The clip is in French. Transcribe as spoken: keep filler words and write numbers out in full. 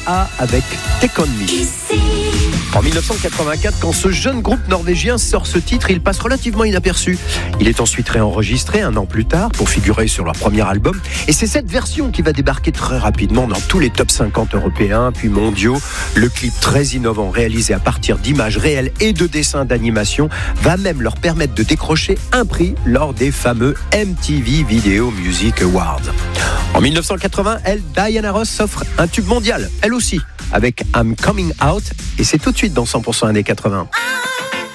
A avec Take On Me. En dix-neuf cent quatre-vingt-quatre, quand ce jeune groupe norvégien sort ce titre, il passe relativement inaperçu. Il est ensuite réenregistré un an plus tard pour figurer sur leur premier album. Et c'est cette version qui va débarquer très rapidement dans tous les top cinquante européens, puis mondiaux. Le clip très innovant, réalisé à partir d'images réelles et de dessins d'animation, va même leur permettre de décrocher un prix lors des fameux M T V Video Music Awards. En dix-neuf cent quatre-vingts, elle, Diana Ross, s'offre un tube mondial, elle aussi, avec I'm Coming Out, et c'est tout de suite dans cent pour cent années quatre-vingts.